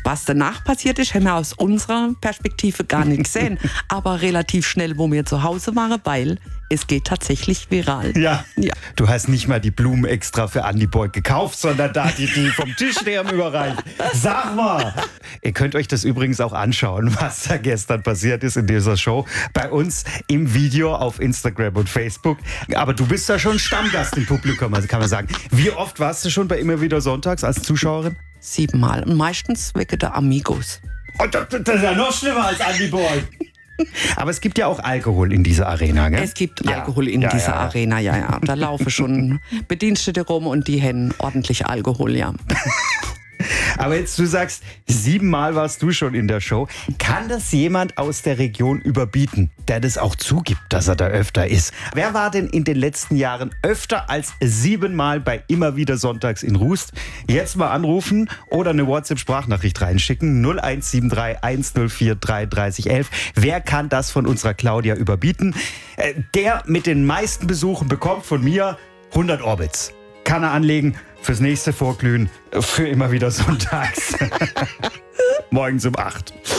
Was danach passiert ist, haben wir aus unserer Perspektive gar nicht gesehen. Aber relativ schnell, wo wir zu Hause waren, weil es geht tatsächlich viral. Ja. Du hast nicht mal die Blumen extra für Andy Boyd gekauft, sondern da die vom Tisch leer überreicht. Sag mal! Ihr könnt euch das übrigens auch anschauen, was da gestern passiert ist in dieser Show. Bei uns im Video auf Instagram und Facebook. Aber du bist ja schon Stammgast im Publikum, also kann man sagen. Wie oft warst du schon bei Immer wieder Sonntags als Zuschauerin? 7 Mal. Und meistens wegen der Amigos. Oh, das ist ja noch schlimmer als Andy Boyd. Aber es gibt ja auch Alkohol in dieser Arena, gell? Es gibt Alkohol in dieser Arena, ja. Da laufen schon Bedienstete rum und die haben ordentlich Alkohol, ja. Aber jetzt, du sagst, 7 Mal warst du schon in der Show. Kann das jemand aus der Region überbieten, der das auch zugibt, dass er da öfter ist? Wer war denn in den letzten Jahren öfter als 7 Mal bei Immer wieder Sonntags in Rust? Jetzt mal anrufen oder eine WhatsApp-Sprachnachricht reinschicken. 0173 104 33 11. Wer kann das von unserer Claudia überbieten? Der mit den meisten Besuchen bekommt von mir 100 Orbits. Kann er anlegen fürs nächste Vorglühen für Immer wieder Sonntags. Morgens um 8.